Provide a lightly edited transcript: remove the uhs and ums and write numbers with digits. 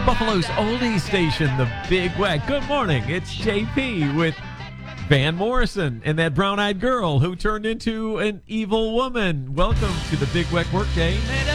Buffalo's oldie station, the Big Weck. Good morning. It's JP with Van Morrison and that brown-eyed girl who turned into an evil woman. Welcome to the Big Weck Workday.